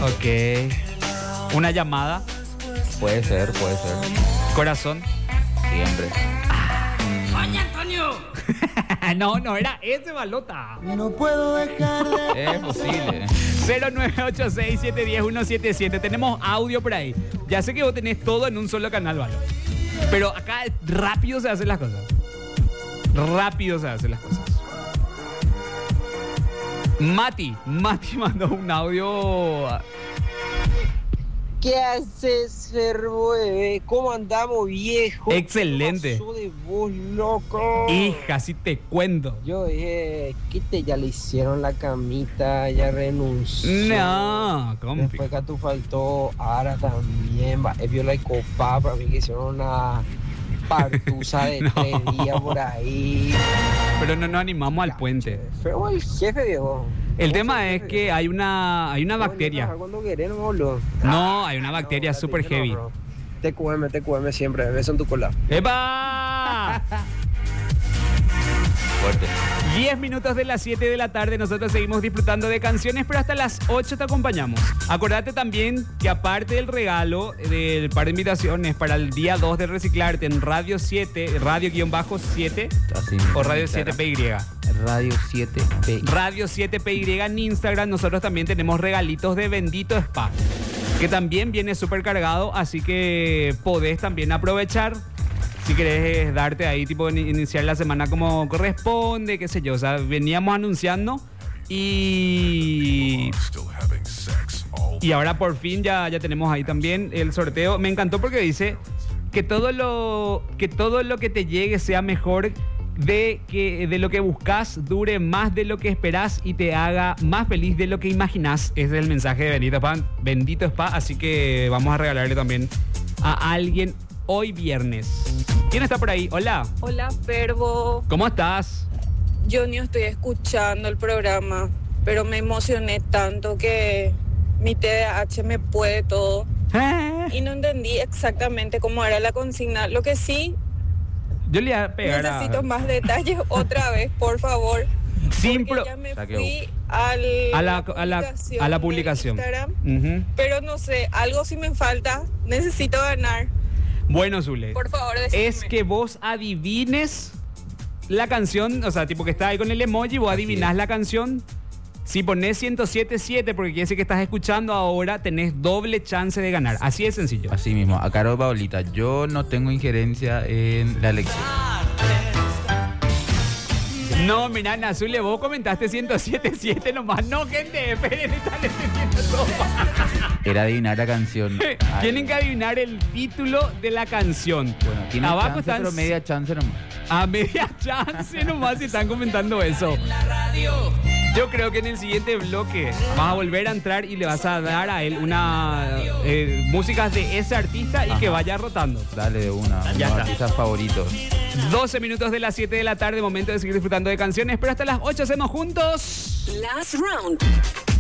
Ok. Una llamada. Puede ser. Corazón. Siempre. ¡Oye, Antonio! No era ese, Balota. No puedo dejar de... Es posible. 0986710177. Tenemos audio por ahí. Ya sé que vos tenés todo en un solo canal, ¿vale? Pero acá rápido se hacen las cosas. Mati mandó un audio. ¿Qué haces, Ferbo, bebé? ¿Cómo andamos, viejo? Excelente. ¿Qué pasó de vos, loco? Hija, si te cuento. Yo dije, ya le hicieron la camita, ya renunció. No, compi. Después que tú faltó, ahora también, viola y copa, para mí que hicieron una partusa de 3 días por ahí. Pero no nos animamos al puente. Ferbo, el jefe, viejo. El tema es que hay una bacteria. Cuando querés, no, boludo. No, hay una bacteria super heavy. TQM siempre, beso en tu cola. ¡Epa! Fuerte. 10 minutos de las 7 de la tarde, nosotros seguimos disfrutando de canciones, pero hasta las 8 te acompañamos. Acordate también que aparte del regalo del par de invitaciones para el día 2 de Reciclarte en Radio 7, Radio-7 Así o Radio Instagram. 7PY. Radio 7P. Radio 7PY en Instagram, nosotros también tenemos regalitos de Bendito Spa, que también viene súper cargado, así que podés también aprovechar. Si querés darte ahí, tipo, iniciar la semana como corresponde, qué sé yo. O sea, veníamos anunciando y ahora por fin ya tenemos ahí también el sorteo. Me encantó porque dice que todo lo que te llegue sea mejor de lo que buscas, dure más de lo que esperás y te haga más feliz de lo que imaginás. Ese es el mensaje de Bendito Spa. Así que vamos a regalarle también a alguien hoy viernes. ¿Quién está por ahí? Hola. Hola, Ferbo. ¿Cómo estás? Yo ni estoy escuchando el programa, pero me emocioné tanto que mi TDAH me puede todo. Y no entendí exactamente cómo era la consigna. Lo que sí, Yo le voy a pegar necesito más detalles otra vez, por favor. Sin Porque ya me fui a la publicación de Instagram, Uh-huh. pero no sé, algo sí me falta. Necesito ganar. Bueno, Zule, Por favor, decime. es que vos adivines la canción, o sea, tipo que está ahí con el emoji, vos adivinás la canción. Si ponés 107.7, porque quiere decir que estás escuchando ahora, tenés doble chance de ganar. Así de sencillo. Así mismo. A Caro Paolita, yo no tengo injerencia en la elección. No, mirá, Nazule, vos comentaste 107.7 nomás. No, gente, esperen, están entendiendo todo. Era adivinar la canción. Tienen que adivinar el título de la canción. Bueno, tiene Abajo chance, están pero media chance nomás. a media chance nomás si están comentando eso. Yo creo que en el siguiente bloque vas a volver a entrar y le vas a dar a él una músicas de ese artista y Ajá. que vaya rotando. Dale de una. Ya Unos está. artistas favoritos. 12 minutos de las 7 de la tarde, momento de seguir disfrutando de canciones, pero hasta las 8 hacemos juntos. Last round.